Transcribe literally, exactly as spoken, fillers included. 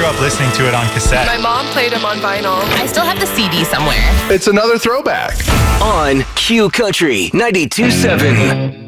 grew up listening to it on cassette. My mom played him on vinyl. I still have the C D somewhere. It's another throwback. On Q Country ninety-two point seven.